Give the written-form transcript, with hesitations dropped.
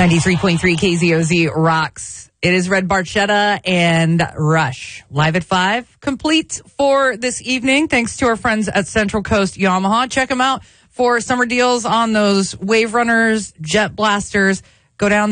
93.3 KZOZ rocks. It is Red Barchetta and Rush. Live at 5. Complete for this evening. Thanks to our friends at Central Coast Yamaha. Check them out for summer deals on those Wave Runners, Jet Blasters. Go down